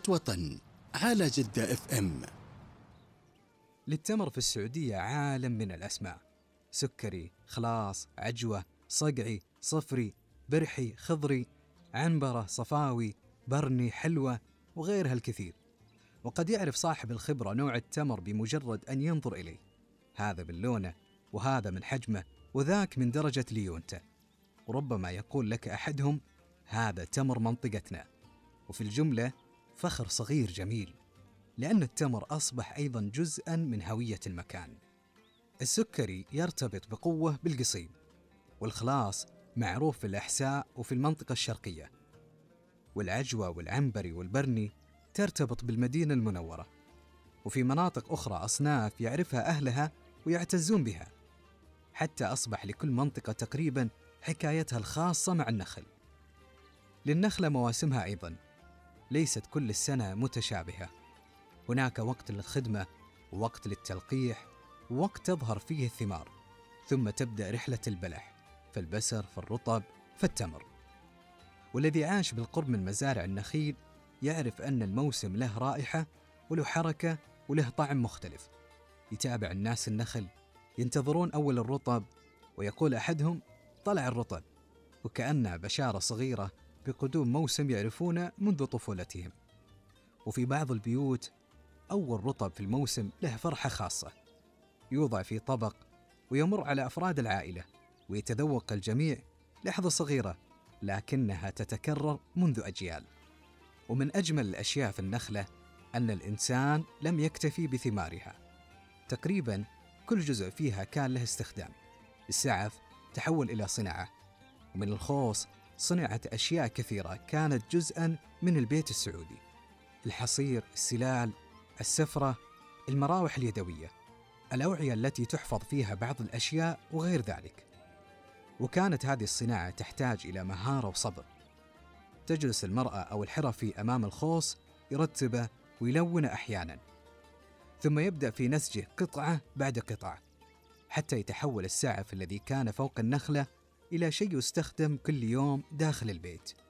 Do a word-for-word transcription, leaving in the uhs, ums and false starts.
وطن على جدة اف ام. للتمر في السعودية عالم من الأسماء: سكري، خلاص، عجوة، صقعي، صفري، برحي، خضري، عنبرة، صفاوي، برني، حلوة، وغيرها الكثير. وقد يعرف صاحب الخبرة نوع التمر بمجرد أن ينظر إليه، هذا من لونه، وهذا من حجمه، وذاك من درجة ليونته. وربما يقول لك أحدهم: هذا تمر منطقتنا. وفي الجملة فخر صغير جميل، لأن التمر أصبح أيضا جزءا من هوية المكان. السكري يرتبط بقوة بالقصيم، والخلاص معروف في الأحساء وفي المنطقة الشرقية، والعجوة والعنبري والبرني ترتبط بالمدينة المنورة. وفي مناطق أخرى أصناف يعرفها أهلها ويعتزون بها، حتى أصبح لكل منطقة تقريبا حكايتها الخاصة مع النخل. للنخلة مواسمها أيضا، ليست كل السنة متشابهة. هناك وقت للخدمة، ووقت للتلقيح، ووقت تظهر فيه الثمار، ثم تبدأ رحلة البلح، فالبسر، فالرطب، فالتمر. والذي عاش بالقرب من مزارع النخيل يعرف أن الموسم له رائحة وله حركة وله طعم مختلف. يتابع الناس النخل، ينتظرون أول الرطب، ويقول أحدهم: طلع الرطب، وكأنها بشارة صغيرة بقدوم موسم يعرفونه منذ طفولتهم. وفي بعض البيوت أول رطب في الموسم له فرحة خاصة، يوضع في طبق ويمر على أفراد العائلة، ويتذوق الجميع. لحظة صغيرة لكنها تتكرر منذ أجيال. ومن أجمل الأشياء في النخلة أن الإنسان لم يكتفي بثمارها، تقريبا كل جزء فيها كان له استخدام. السعف تحول إلى صناعة، ومن الخوص صنعت أشياء كثيرة كانت جزءا من البيت السعودي: الحصير، السلال، السفرة، المراوح اليدوية، الأوعية التي تحفظ فيها بعض الأشياء، وغير ذلك. وكانت هذه الصناعة تحتاج إلى مهارة وصبر. تجلس المرأة أو الحرفي أمام الخوص يرتبه ويلونه أحيانا، ثم يبدأ في نسجه قطعة بعد قطعة، حتى يتحول السعف الذي كان فوق النخلة إلى شيء يستخدم كل يوم داخل البيت.